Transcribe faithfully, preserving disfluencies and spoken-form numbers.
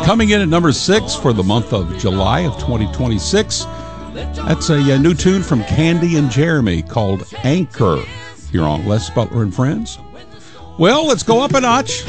Coming in at number six for the month of July of twenty twenty-six, that's a, a new tune from Candy and Jeremy called Anchor here on Les Butler and Friends. Well, let's go up a notch.